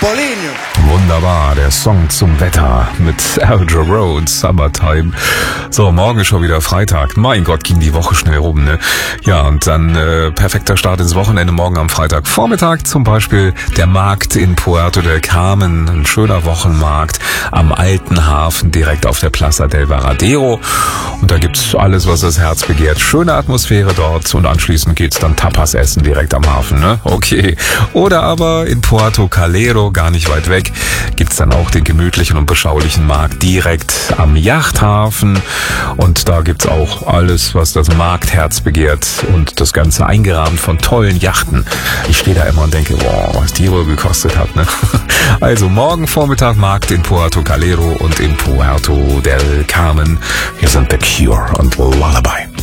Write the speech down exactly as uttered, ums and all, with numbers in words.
Paulinho. Wunderbar, der Song zum Wetter mit Alger Road, Summertime. So, morgen ist schon wieder Freitag. Mein Gott, ging die Woche schnell rum, ne? Ja, und dann äh, perfekter Start ins Wochenende morgen am Freitagvormittag. Zum Beispiel der Markt in Puerto del Carmen, ein schöner Wochenmarkt am alten Hafen direkt auf der Plaza del Varadero. Und da gibt's alles, was das Herz begehrt. Schöne Atmosphäre dort und anschließend geht's dann Tapas essen direkt am Hafen, ne? Okay. Oder aber in Puerto Calero, gar nicht weit weg, gibt's dann auch den gemütlichen und beschaulichen Markt direkt am Yachthafen. Und da gibt's auch alles, was das Marktherz begehrt und das Ganze eingerahmt von tollen Yachten. Ich stehe da immer und denke, wow, was die wohl gekostet hat, ne? Also morgen Vormittag Markt in Puerto Calero und in Puerto del Carmen. Hier sind The Cure und Lullaby.